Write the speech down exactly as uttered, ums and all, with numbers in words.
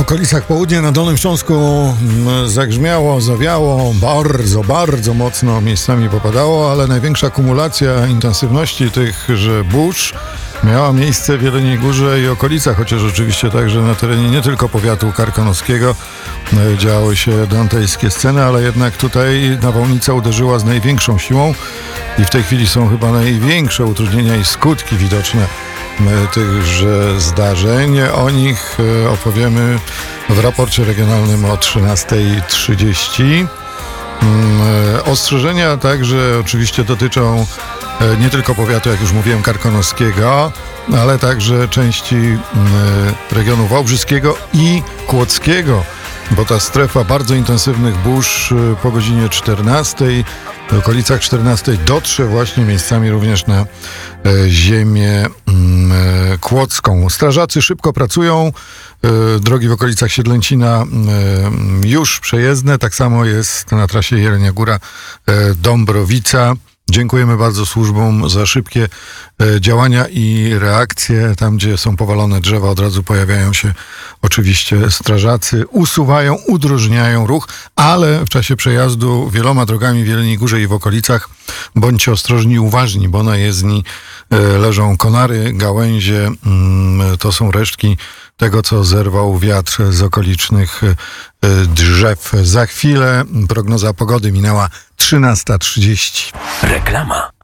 okolicach południa na Dolnym Śląsku zagrzmiało, zawiało, bardzo, bardzo mocno miejscami popadało, ale największa kumulacja intensywności tychże burz miała miejsce w Jeleniej Górze i okolicach, chociaż oczywiście także na terenie nie tylko powiatu karkonoskiego działy się dantejskie sceny, ale jednak tutaj nawałnica uderzyła z największą siłą i w tej chwili są chyba największe utrudnienia i skutki widoczne tychże zdarzeń. O nich opowiemy w raporcie regionalnym o trzynastej trzydzieści. Ostrzeżenia także oczywiście dotyczą nie tylko powiatu, jak już mówiłem, karkonoskiego, ale także części regionu wałbrzyskiego i kłodzkiego, bo ta strefa bardzo intensywnych burz po godzinie czternastej, w okolicach czternastej dotrze właśnie miejscami również na ziemię kłodzką. Strażacy szybko pracują, drogi w okolicach Siedlęcina już przejezdne, tak samo jest na trasie Jelenia Góra-Dąbrowica. Dziękujemy bardzo służbom za szybkie działania i reakcje. Tam, gdzie są powalone drzewa, od razu pojawiają się oczywiście strażacy, usuwają, udrożniają ruch, ale w czasie przejazdu wieloma drogami w Jeleniej Górze i w okolicach bądźcie ostrożni i uważni, bo na jezdni leżą konary, gałęzie, to są resztki tego, co zerwał wiatr z okolicznych drzew. Za chwilę prognoza pogody, minęła trzynasta trzydzieści. Reklama.